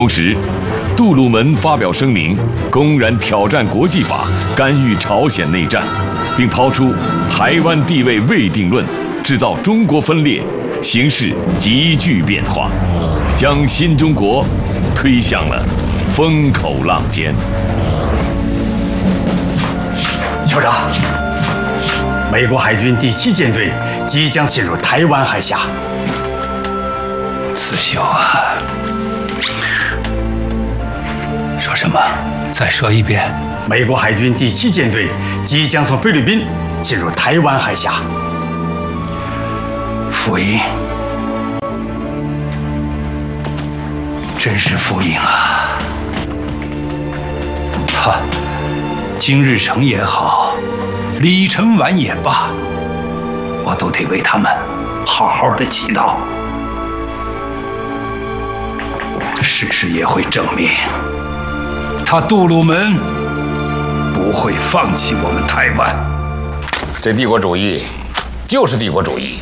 同时，杜鲁门发表声明，公然挑战国际法，干预朝鲜内战，并抛出台湾地位未定论，制造中国分裂，形势急剧变化，将新中国推向了风口浪尖。 校长，美国海军第7舰队即将进入台湾海峡。 刺绣啊！说什么？再说一遍。 美国海军第7舰队即将从菲律宾进入台湾海峡。 福音，真是福音啊！哈，金日成也好，李承晚也罢，我都得为他们好好的祈祷。事实也会证明，他杜鲁门不会放弃我们台湾。 这帝国主义就是帝国主义，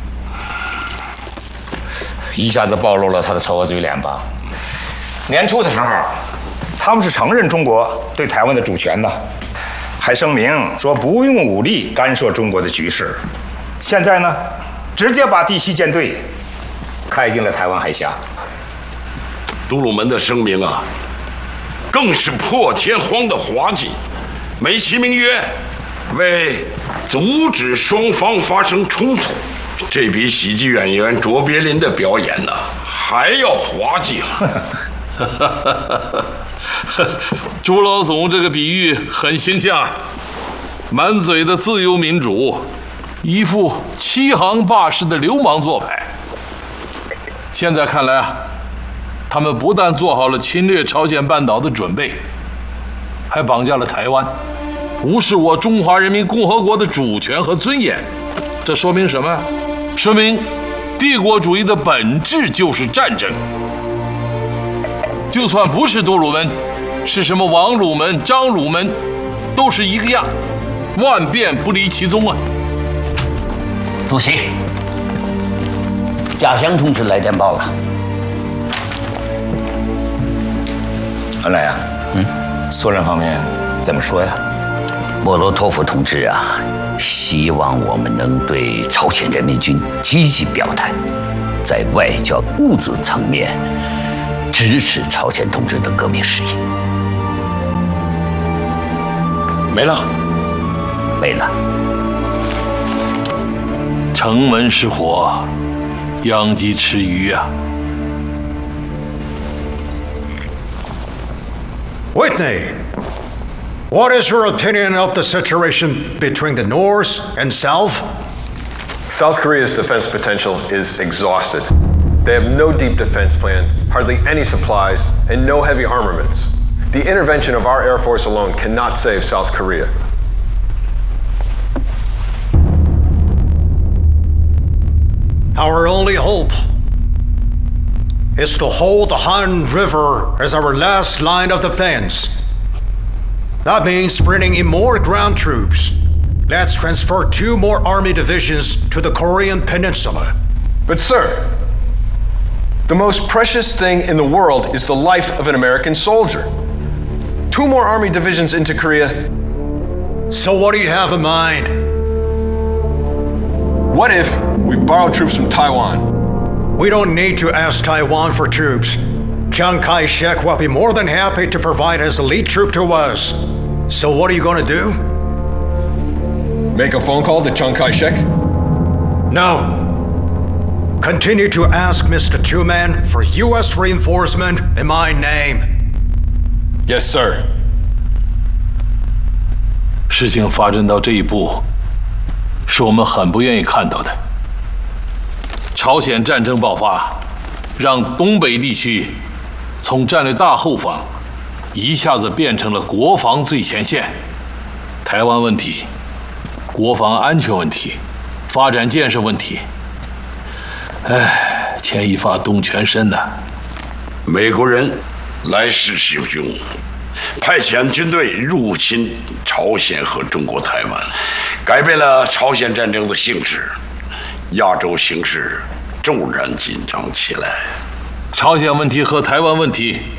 一下子暴露了他的丑恶嘴脸吧。年初的时候，他们是承认中国对台湾的主权的，还声明说不用武力干涉中国的局势。现在呢，直接把第7舰队开进了台湾海峡。 杜鲁门的声明啊，更是破天荒的滑稽，美其名曰为阻止双方发生冲突，这比喜剧演员卓别林的表演呢还要滑稽了。 朱老总这个比喻很形象，满嘴的自由民主，一副欺行霸市的流氓做派。现在看来啊，他们不但做好了侵略朝鲜半岛的准备，还绑架了台湾，无视我中华人民共和国的主权和尊严。这说明什么？说明帝国主义的本质就是战争。就算不是杜鲁门，是什么王鲁门、张鲁门，都是一个样，万变不离其宗啊！ 主席，贾祥同志来电报了。 恩来呀，苏联方面怎么说呀？ 莫洛托夫同志啊，希望我们能对朝鲜人民军积极表态，在外交物质层面支持朝鲜同志的革命事业。 没了， 没了。 城门失火，殃及池鱼啊！ Whitney, what is your opinion of the situation between the North and South? South Korea's defense potential is exhausted. They have no deep defense plan, hardly any supplies, and no heavy armaments. The intervention of our Air Force alone cannot save South Korea. Our only hope is to hold the Han River as our last line of defense. That means bringing in more ground troops. Let's transfer 2 more army divisions to the Korean Peninsula. But sir, the most precious thing in the world is the life of an American soldier. 2 more army divisions into Korea. So what do you have in mind? What if we borrow troops from Taiwan? We don't need to ask Taiwan for troops. Chiang Kai-shek will be more than happy to provide his elite troop to us. So what are you going to do? Make a phone call to Chiang Kai-shek? No. Continue to ask Mr. Truman for U.S. reinforcement in my name. Yes, sir. 事情发展到这一步，是我们很不愿意看到的。朝鲜战争爆发，让东北地区从战略大后方一下子变成了国防最前线。台湾问题、国防安全问题、发展建设问题，牵一发动全身呐。 美国人来势汹汹，派遣军队入侵朝鲜和中国台湾，改变了朝鲜战争的性质。亚洲形势骤然紧张起来。 朝鲜问题和台湾问题